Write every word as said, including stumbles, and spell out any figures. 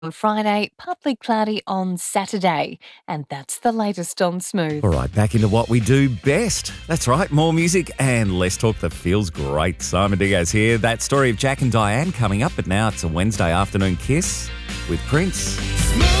on Friday, partly cloudy on Saturday. And that's the latest on Smooth. All right, back into what we do best. That's right, more music and less talk that feels great. Simon Diaz here. That story of Jack and Diane coming up, but now it's a Wednesday afternoon kiss with Prince.